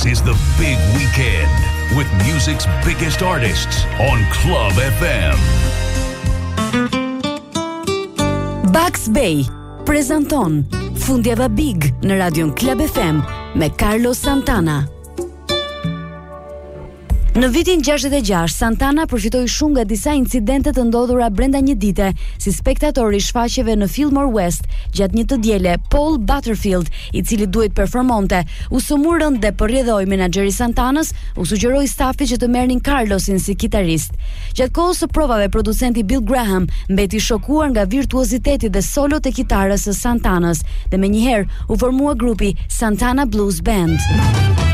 This is the big weekend with music's biggest artists on Club FM. Bugs Bay prezanton Fundjava Big në Radion Club FM me Carlos Santana. Në vitin 66, Santana përfitoi shumë nga disa incidente të ndodhura brenda një dite, si spektatori i shfaqjeve në Fillmore West gjatë një të diele. Paul Butterfield, i cili duhet performonte, u sëmur rënd dhe përrjedhoi menaxheri Santanës, u sugjeroi stafit që të merrnin Carlosin si kitarist. Gjatë kohës së provave, producenti Bill Graham mbeti shokuar nga virtuoziteti dhe solot e kitarës së Santanës, dhe menjëherë u formua grupi Santana Blues Band.